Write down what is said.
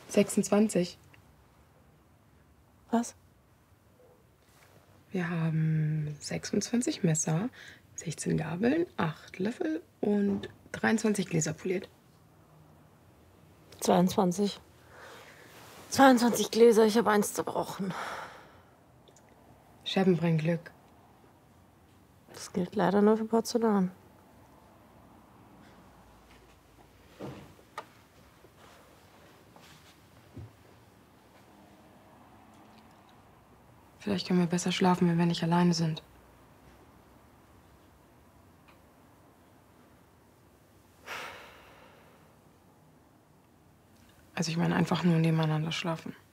26. Was? Wir haben 26 Messer, 16 Gabeln, 8 Löffel und 23 Gläser poliert. 22. 22 Gläser, ich habe eins zerbrochen. Scherben bringen Glück. Das gilt leider nur für Porzellan. Vielleicht können wir besser schlafen, wenn wir nicht alleine sind. Also ich meine einfach nur nebeneinander schlafen.